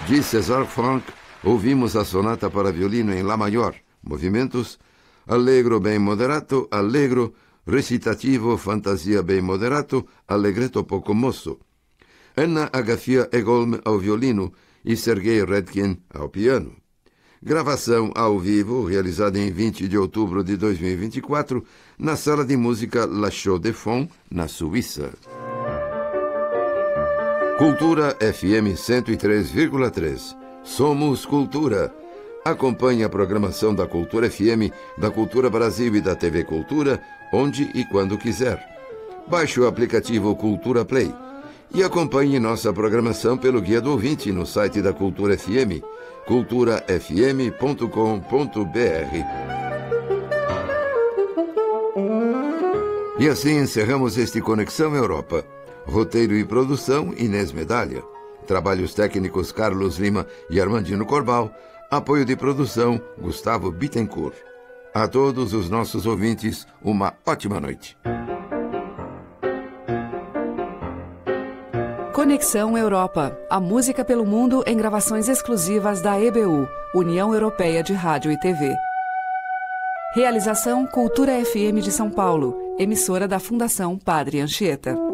De César Franck, ouvimos a sonata para violino em Lá maior, movimentos allegro ben moderato, allegro, recitativo, fantasia ben moderato, allegretto poco mosso. Anna Agafia Egholm ao violino e Sergei Redkin ao piano. Gravação ao vivo, realizada em 20 de outubro de 2024, na Sala de Música La Chaux de Fonds, na Suíça. Cultura FM 103,3. Somos Cultura. Acompanhe a programação da Cultura FM, da Cultura Brasil e da TV Cultura, onde e quando quiser. Baixe o aplicativo Cultura Play e acompanhe nossa programação pelo Guia do Ouvinte no site da Cultura FM, culturafm.com.br. E assim encerramos este Conexão Europa. Roteiro e produção, Inês Medalha. Trabalhos técnicos, Carlos Lima e Armandino Corbal. Apoio de produção, Gustavo Bittencourt. A todos os nossos ouvintes, uma ótima noite. Conexão Europa. A música pelo mundo em gravações exclusivas da EBU, União Europeia de Rádio e TV. Realização Cultura FM de São Paulo, emissora da Fundação Padre Anchieta.